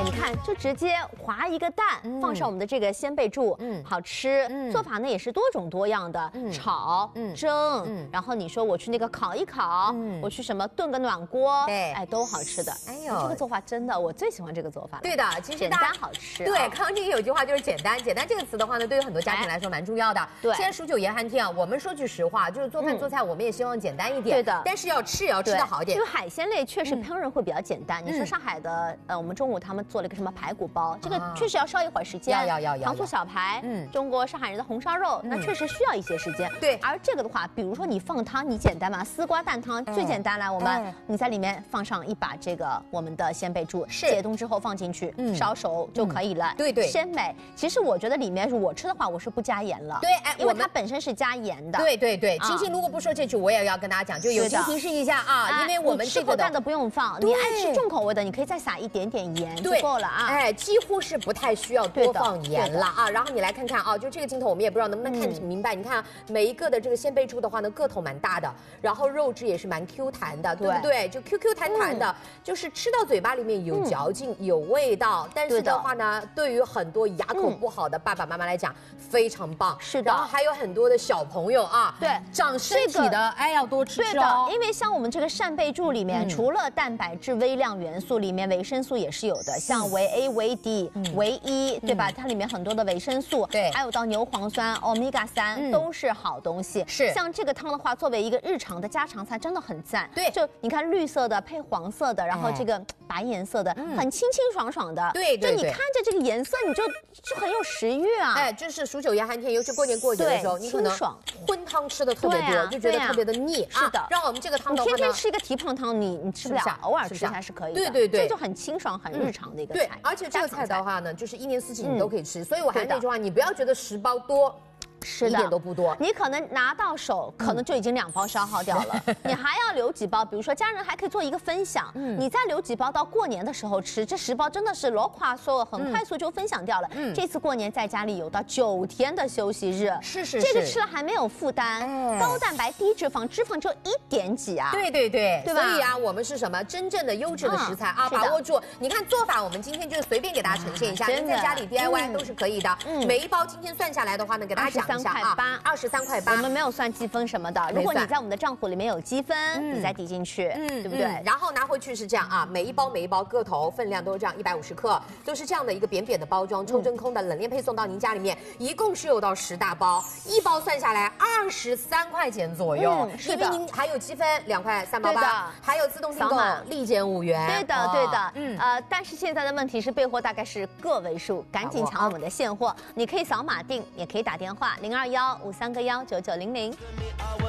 你看，就直接划一个蛋，放上我们的这个鲜贝柱，好吃。做法呢也是多种多样的，炒、蒸，然后你说我去那个烤一烤，我去什么炖个暖锅， 对， 哎，都好吃的。哎呦，这个做法真的，我最喜欢这个做法了。 对的，其实简单好吃。 对，刚刚这里有句话就是简单，简单这个词的话呢，对于很多家庭来说蛮重要的。 对， 现在数9严寒天啊，我们说句实话，就是做饭做菜，我们也希望简单一点。 对的， 但是要吃也要吃得好一点。 因为海鲜类确实烹饪会比较简单。你说上海的，我们中午他们做了一个什么排骨包，这个确实要烧一会儿时间。 要糖醋小排，中国上海人的红烧肉，那确实需要一些时间。 对， 而这个的话，比如说你放汤，你简单嘛，丝瓜蛋汤最简单。来，我们你在里面放上一把这个我们的鲜贝柱，解冻之后放进去，烧熟就可以了。 对对， 鲜美。其实我觉得里面我吃的话，我是不加盐了。 对，哎， 因为它本身是加盐的。 对对对，晴晴如果不说这句，我也要跟大家讲，就友情提示一下啊，因为我们这个蛋的不用放，你爱吃重口味的，你可以再撒一点点盐就够了啊。 哎，几乎是不太需要多放盐了啊。然后你来看看啊，就这个镜头我们也不知道能不能看明白。你看每一个的这个鲜贝柱的话呢，个头蛮大的，然后肉质也是蛮 Q 弹的，对不对？就 QQ 弹弹的，就是吃到嘴巴里面有嚼劲、有味道。但是的话呢，对于很多牙口不好的爸爸妈妈来讲，非常棒。 是的， 然后还有很多的小朋友啊，对，长身体的，哎，要多吃。 对的，因为像我们这个扇贝柱里面，除了蛋白质、微量元素，里面维生素也是有的，像维 A、维 D、维 E， 对吧？它里面很多的维生素，对，还有到牛磺酸、Omega 3都是好东西。是，像这个汤的话，作为一个日常的家常菜，真的很赞。对，就你看绿色的配黄色的，然后这个白颜色的，很清清爽爽的。对，就你看着这个颜色，你就很有食欲啊。哎， 就是数9严寒天，尤其过年过节的时候，你可能荤汤吃的特别多，就觉得特别的腻。是的，让我们这个汤的话呢， 天天吃一个蹄膀汤，你吃不了，偶尔吃还是可以的。对对对，这就很清爽、很日常的一个菜。 对，而且这个菜的话呢，就是1年4季你都可以吃，所以我还是那句话，你不要觉得10包多。 是的， 一点都不多， 你可能拿到手，可能就已经2包消耗掉了，你还要留几包，比如说家人还可以做一个分享，你再留几包到过年的时候吃，这10包真的是罗夸说很快速就分享掉了。这次过年在家里有到9天的休息日，是，这个吃了还没有负担，高蛋白低脂肪，脂肪只有1点几啊。 对对对，对吧？所以啊，我们是什么真正的优质的食材啊，把握住。你看做法，我们今天就是随便给大家呈现一下，您在家里 DIY 都是可以的。每一包今天算下来的话呢，给大家讲。 23.8块 ，23.8块。 我们没有算积分什么的。如果你在我们的账户里面有积分，你再抵进去，对不对？ 然后拿回去是这样啊，每一包个头分量都是这样150克，都是这样的一个扁扁的包装，抽真空的，冷链配送到您家里面，一共是有到10大包，一包算下来23块钱左右。因为您还有积分2块3毛8，还有自动订购立减5元。 对的对的，但是现在的问题是备货大概是个位数，赶紧抢我们的现货。你可以扫码订，也可以打电话0215319900。